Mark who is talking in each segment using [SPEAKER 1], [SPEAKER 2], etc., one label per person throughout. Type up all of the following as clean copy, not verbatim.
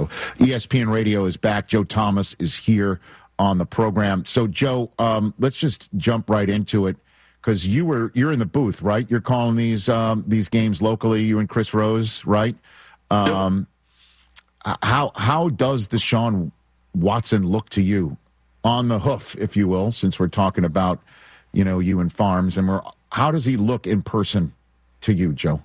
[SPEAKER 1] Show. ESPN Radio is back. Joe Thomas is here on the program. So, Joe, let's just jump right into it because you're in the booth, right? You're calling these games locally. You and Chris Rose, right? Yep. How does Deshaun Watson look to you on the hoof, if you will, since we're talking about you and Farms, and how does he look in person to you, Joe?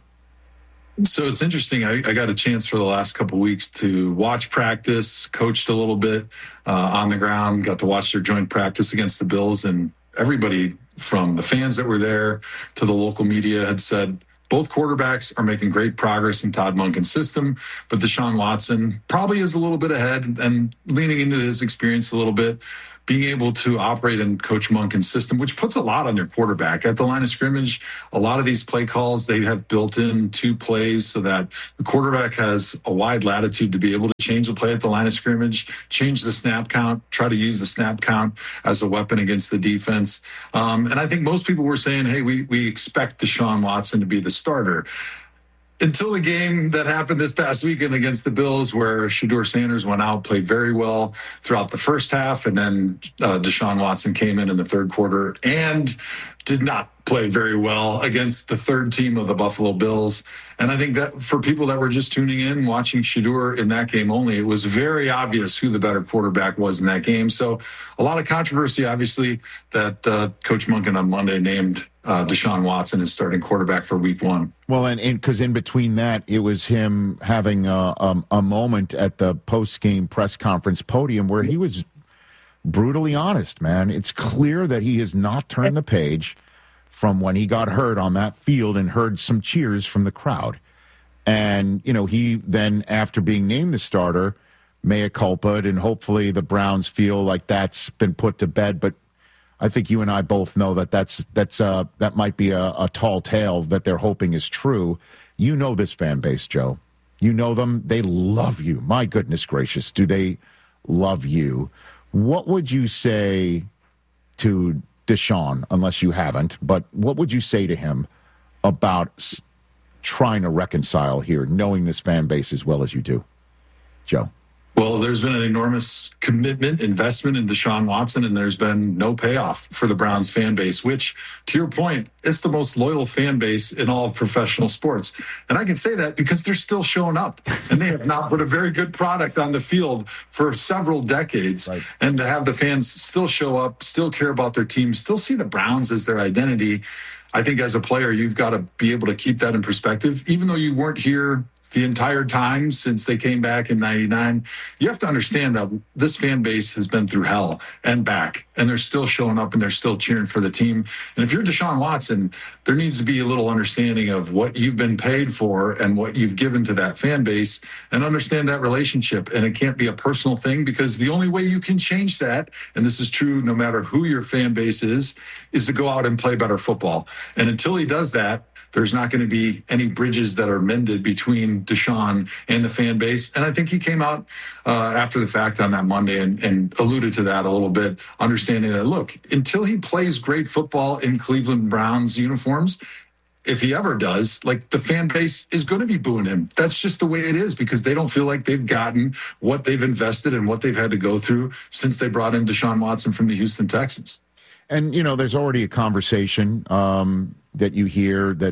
[SPEAKER 2] So it's interesting. I got a chance for the last couple of weeks to watch practice, coached a little bit on the ground, got to watch their joint practice against the Bills, and everybody from the fans that were there to the local media had said both quarterbacks are making great progress in Todd Monken's system, but Deshaun Watson probably is a little bit ahead and leaning into his experience a little bit, being able to operate in Coach Monken's system, which puts a lot on their quarterback. At the line of scrimmage, a lot of these play calls, they have built in 2 plays so that the quarterback has a wide latitude to be able to change the play at the line of scrimmage, change the snap count, try to use the snap count as a weapon against the defense. And I think most people were saying, hey, we expect Deshaun Watson to be the starter. Until the game that happened this past weekend against the Bills, where Shedeur Sanders went out, played very well throughout the first half, and then Deshaun Watson came in the third quarter and did not play very well against the third team of the Buffalo Bills. And I think that for people that were just tuning in, watching Shedeur in that game only, it was very obvious who the better quarterback was in that game. So a lot of controversy, obviously, that Coach Monken on Monday named Deshaun Watson as starting quarterback for week 1.
[SPEAKER 1] Well, and because in between that, it was him having a moment at the post-game press conference podium where he was brutally honest, man. It's clear that he has not turned the page from when he got hurt on that field and heard some cheers from the crowd. And, he then, after being named the starter, mea culpa'd, and hopefully the Browns feel like that's been put to bed. But I think you and I both know that that might be a tall tale that they're hoping is true. You know this fan base, Joe. You know them. They love you. My goodness gracious, do they love you? What would you say to Deshaun, unless you haven't, but what would you say to him about trying to reconcile here, knowing this fan base as well as you do, Joe?
[SPEAKER 2] Well, there's been an enormous investment in Deshaun Watson, and there's been no payoff for the Browns fan base, which, to your point, it's the most loyal fan base in all of professional sports. And I can say that because they're still showing up, and they have not put a very good product on the field for several decades. Right. And to have the fans still show up, still care about their team, still see the Browns as their identity, I think as a player, you've got to be able to keep that in perspective. Even though you weren't here the entire time since they came back in 99, you have to understand that this fan base has been through hell and back, and they're still showing up and they're still cheering for the team. And if you're Deshaun Watson, there needs to be a little understanding of what you've been paid for and what you've given to that fan base, and understand that relationship. And it can't be a personal thing, because the only way you can change that, and this is true no matter who your fan base is to go out and play better football. And until he does that, there's not going to be any bridges that are mended between Deshaun and the fan base. And I think he came out after the fact on that Monday and alluded to that a little bit, understanding that, look, until he plays great football in Cleveland Browns uniforms, if he ever does, the fan base is going to be booing him. That's just the way it is, because they don't feel like they've gotten what they've invested and what they've had to go through since they brought in Deshaun Watson from the Houston Texans.
[SPEAKER 1] And, there's already a conversation that you hear that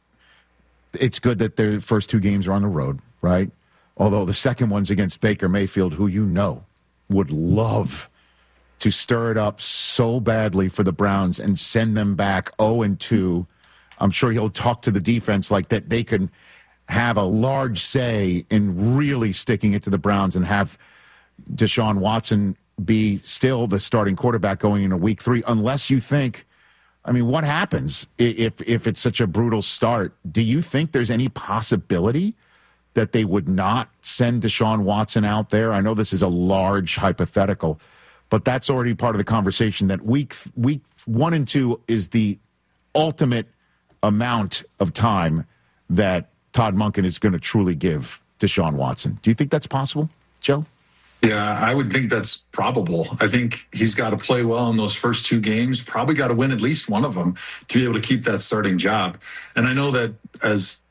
[SPEAKER 1] it's good that their first 2 games are on the road, right? Although the second one's against Baker Mayfield, who would love to stir it up so badly for the Browns and send them back 0-2. I'm sure he'll talk to the defense like that they can have a large say in really sticking it to the Browns and have Deshaun Watson be still the starting quarterback going into week 3, unless you think, what happens if it's such a brutal start? Do you think there's any possibility that they would not send Deshaun Watson out there? I know this is a large hypothetical, but that's already part of the conversation, that week 1 and 2 is the ultimate amount of time that Todd Monken is going to truly give Deshaun Watson. Do you think that's possible, Joe?
[SPEAKER 2] Yeah, I would think that's probable. I think he's got to play well in those first 2 games, probably got to win at least one of them to be able to keep that starting job. And I know that as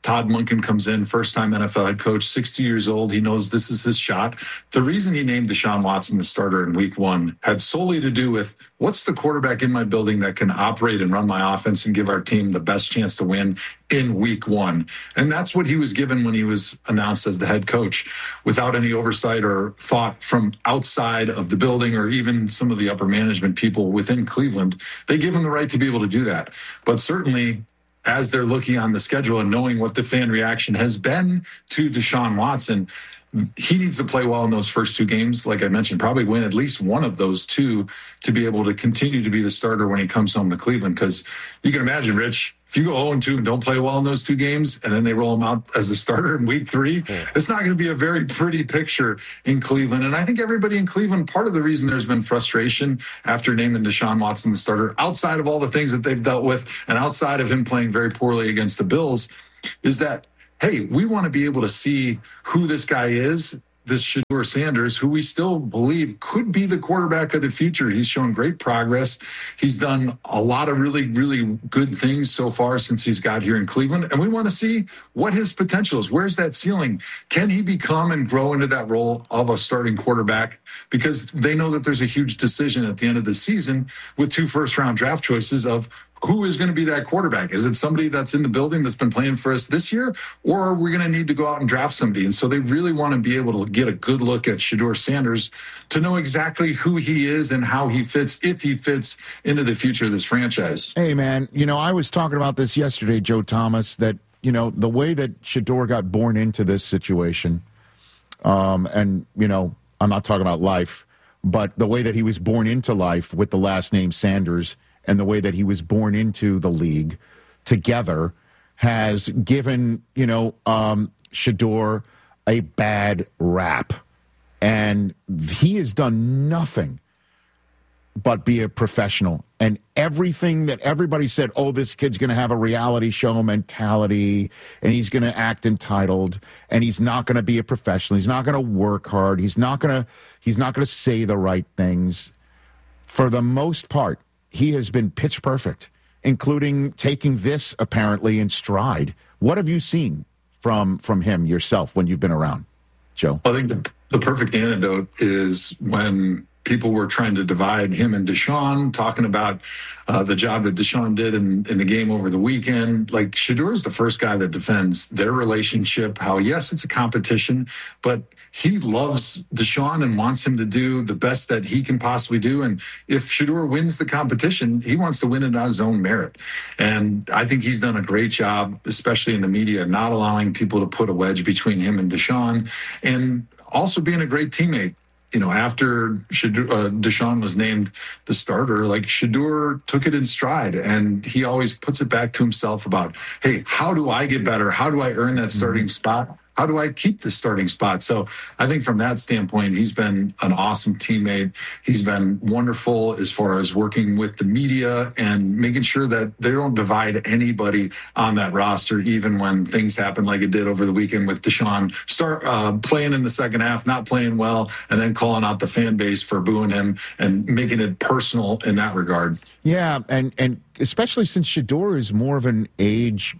[SPEAKER 2] Todd Monken comes in, first-time NFL head coach, 60 years old. He knows this is his shot. The reason he named Deshaun Watson the starter in week 1 had solely to do with what's the quarterback in my building that can operate and run my offense and give our team the best chance to win in week 1. And that's what he was given when he was announced as the head coach, without any oversight or thought from outside of the building or even some of the upper management people within Cleveland. They give him the right to be able to do that. But certainly, as they're looking on the schedule and knowing what the fan reaction has been to Deshaun Watson, he needs to play well in those first 2 games. Like I mentioned, probably win at least one of those 2 to be able to continue to be the starter when he comes home to Cleveland. Because you can imagine, Rich, if you go 0-2 and don't play well in those 2 games, and then they roll him out as a starter in week 3, it's not going to be a very pretty picture in Cleveland. And I think everybody in Cleveland, part of the reason there's been frustration after naming Deshaun Watson the starter, outside of all the things that they've dealt with and outside of him playing very poorly against the Bills, is that, hey, we want to be able to see who this guy is, this Shedeur Sanders, who we still believe could be the quarterback of the future. He's shown great progress. He's done a lot of really, really good things so far since he's got here in Cleveland. And we want to see what his potential is. Where's that ceiling? Can he become and grow into that role of a starting quarterback? Because they know that there's a huge decision at the end of the season with 2 first-round draft choices of who is going to be that quarterback? Is it somebody that's in the building that's been playing for us this year, or are we going to need to go out and draft somebody? And so they really want to be able to get a good look at Shedeur Sanders to know exactly who he is and how he fits, if he fits into the future of this franchise.
[SPEAKER 1] Hey, man, I was talking about this yesterday, Joe Thomas, that, the way that Shedeur got born into this situation, and, I'm not talking about life, but the way that he was born into life with the last name Sanders and the way that he was born into the league together has given, Shedeur a bad rap. And he has done nothing but be a professional. And everything that everybody said, oh, this kid's going to have a reality show mentality, and he's going to act entitled, and he's not going to be a professional. He's not going to work hard. He's not going to say the right things. For the most part, he has been pitch perfect, including taking this apparently in stride. What have you seen from him yourself when you've been around, Joe?
[SPEAKER 2] I think the perfect antidote is when people were trying to divide him and Deshaun, talking about the job that Deshaun did in the game over the weekend. Like, Shedeur is the first guy that defends their relationship, how, yes, it's a competition, but he loves Deshaun and wants him to do the best that he can possibly do. And if Shedeur wins the competition, he wants to win it on his own merit. And I think he's done a great job, especially in the media, not allowing people to put a wedge between him and Deshaun, and also being a great teammate. After Deshaun was named the starter, like, Shedeur took it in stride, and he always puts it back to himself about, hey, how do I get better? How do I earn that starting spot? How do I keep the starting spot? So I think from that standpoint, he's been an awesome teammate. He's been wonderful as far as working with the media and making sure that they don't divide anybody on that roster, even when things happen like it did over the weekend with Deshaun playing in the second half, not playing well, and then calling out the fan base for booing him and making it personal in that regard.
[SPEAKER 1] Yeah, and especially since Shedeur is more of an age,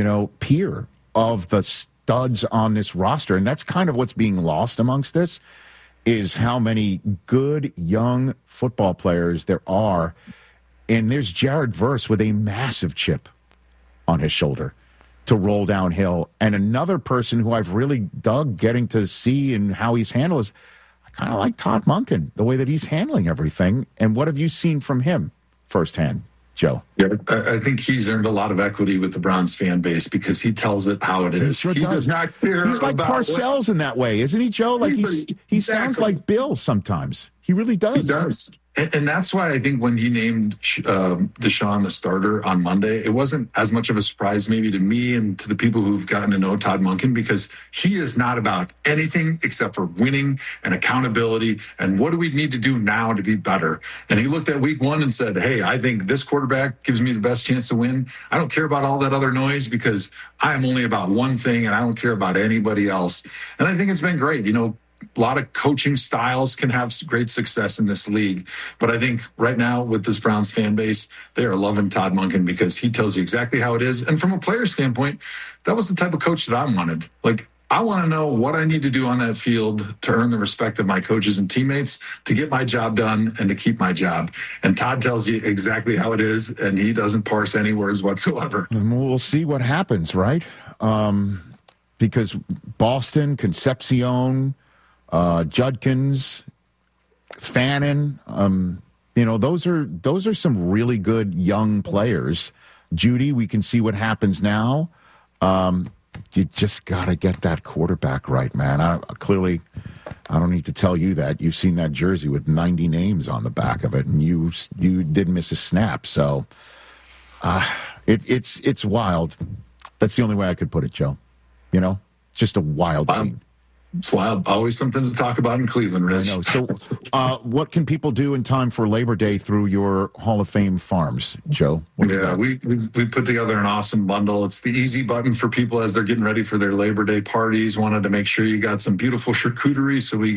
[SPEAKER 1] peer of the studs on this roster, and that's kind of what's being lost amongst this, is how many good young football players there are. And there's Jared Verse with a massive chip on his shoulder to roll downhill, and another person who I've really dug getting to see and how he's handled is, I kind of like Todd Monken, the way that he's handling everything. And what have you seen from him firsthand, Joe?
[SPEAKER 2] Yeah, I think he's earned a lot of equity with the Browns fan base because he tells it how it is.
[SPEAKER 1] He
[SPEAKER 2] does not care.
[SPEAKER 1] He's like Parcells in that way, isn't he, Joe? Like, he sounds like Bill sometimes. He really does.
[SPEAKER 2] He does. And that's why I think when he named Deshaun the starter on Monday, it wasn't as much of a surprise maybe to me and to the people who've gotten to know Todd Monken, because he is not about anything except for winning and accountability and what do we need to do now to be better. And he looked at week 1 and said, hey, I think this quarterback gives me the best chance to win. I don't care about all that other noise because I am only about one thing and I don't care about anybody else. And I think it's been great. lot of coaching styles can have great success in this league. But I think right now with this Browns fan base, they are loving Todd Monken because he tells you exactly how it is. And from a player standpoint, that was the type of coach that I wanted. Like, I want to know what I need to do on that field to earn the respect of my coaches and teammates, to get my job done and to keep my job. And Todd tells you exactly how it is, and he doesn't parse any words whatsoever.
[SPEAKER 1] And we'll see what happens, right? Because Boston, Concepcion, Judkins, Fannin, those are some really good young players. Judy, we can see what happens now. You just got to get that quarterback right, man. I don't need to tell you that. You've seen that jersey with 90 names on the back of it, and you didn't miss a snap. So it's wild. That's the only way I could put it, Joe. Just a wild scene.
[SPEAKER 2] It's wild. Always something to talk about in Cleveland, Rich.
[SPEAKER 1] I know. So what can people do in time for Labor Day through your Hall of Fame farms, Joe?
[SPEAKER 2] We put together an awesome bundle. It's the easy button for people as they're getting ready for their Labor Day parties. Wanted to make sure you got some beautiful charcuterie, so we